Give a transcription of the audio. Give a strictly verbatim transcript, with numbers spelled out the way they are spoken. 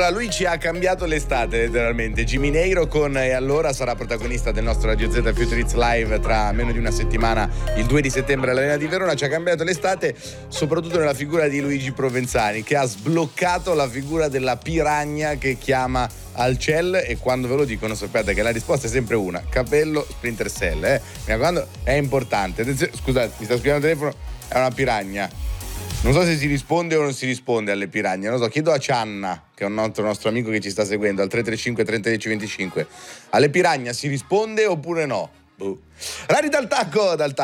Allora, lui ci ha cambiato l'estate letteralmente. Gimineiro con E allora sarà protagonista del nostro Radio Z Future Hits Live tra meno di una settimana, il due di settembre all'Arena di Verona. Ci ha cambiato l'estate soprattutto nella figura di Luigi Provenzani, che ha sbloccato la figura della piranha che chiama al ciel, e quando ve lo dicono sappiate che la risposta è sempre una: capello Splinter Cell, eh? Mi raccomando, è importante. Attenzione, scusate, mi sta scrivendo il telefono, è una piranha. Non so se si risponde o non si risponde alle piragne, non lo so, chiedo a Cianna, che è un altro nostro amico che ci sta seguendo, al tre tre cinque trenta dieci venticinque. Alle piranha si risponde oppure no? Boh. Rari dal tacco, dal tacco.